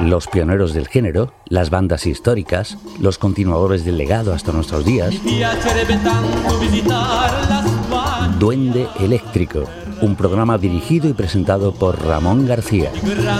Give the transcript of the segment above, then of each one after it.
los pioneros del género, las bandas históricas, los continuadores del legado hasta nuestros días. Duende Eléctrico, un programa dirigido y presentado por Ramón García.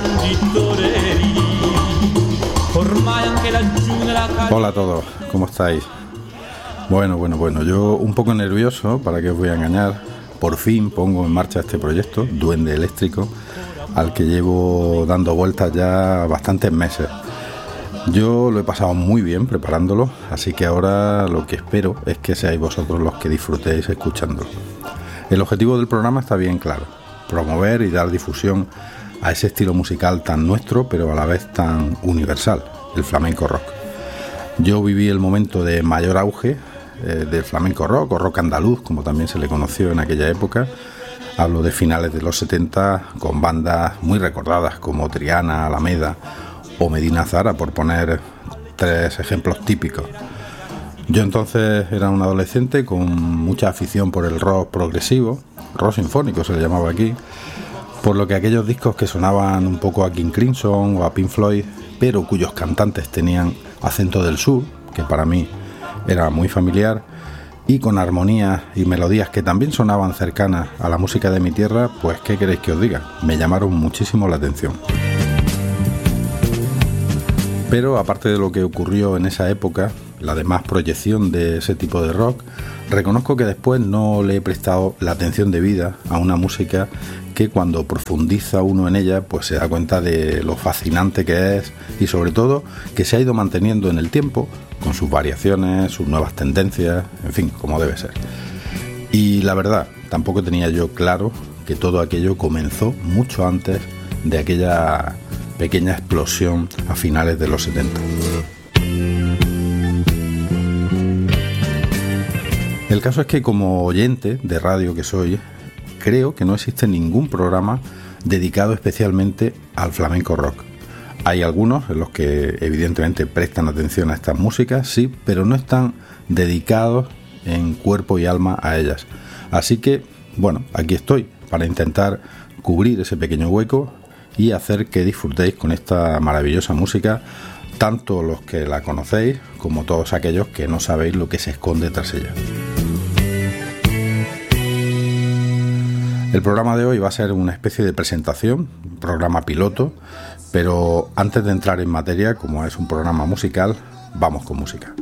Hola a todos, ¿cómo estáis? Bueno, yo un poco nervioso, para qué os voy a engañar. Por fin pongo en marcha este proyecto, Duende Eléctrico, al que llevo dando vueltas ya bastantes meses. Yo lo he pasado muy bien preparándolo, así que ahora lo que espero es que seáis vosotros los que disfrutéis escuchándolo. El objetivo del programa está bien claro: promover y dar difusión a ese estilo musical tan nuestro, pero a la vez tan universal, el flamenco rock. Yo viví el momento de mayor auge del flamenco rock, o rock andaluz, como también se le conoció en aquella época. Hablo de finales de los 70, con bandas muy recordadas como Triana, Alameda o Medina Zara, por poner tres ejemplos típicos. Yo entonces era un adolescente con mucha afición por el rock progresivo, rock sinfónico se le llamaba aquí, por lo que aquellos discos que sonaban un poco a King Crimson o a Pink Floyd, pero cuyos cantantes tenían acento del sur, que para mí era muy familiar, y con armonías y melodías que también sonaban cercanas a la música de mi tierra, pues ¿qué queréis que os diga? Me llamaron muchísimo la atención. Pero aparte de lo que ocurrió en esa época, la demás proyección de ese tipo de rock, reconozco que después no le he prestado la atención debida a una música que cuando profundiza uno en ella, pues se da cuenta de lo fascinante que es, y sobre todo que se ha ido manteniendo en el tiempo, con sus variaciones, sus nuevas tendencias, en fin, como debe ser. Y la verdad, tampoco tenía yo claro que todo aquello comenzó mucho antes de aquella pequeña explosión a finales de los 70. El caso es que, como oyente de radio que soy, creo que no existe ningún programa dedicado especialmente al flamenco rock. Hay algunos en los que evidentemente prestan atención a estas músicas, sí, pero no están dedicados en cuerpo y alma a ellas. Así que, bueno, aquí estoy para intentar cubrir ese pequeño hueco y hacer que disfrutéis con esta maravillosa música, tanto los que la conocéis como todos aquellos que no sabéis lo que se esconde tras ella. El programa de hoy va a ser una especie de presentación, un programa piloto, pero antes de entrar en materia, como es un programa musical, vamos con música.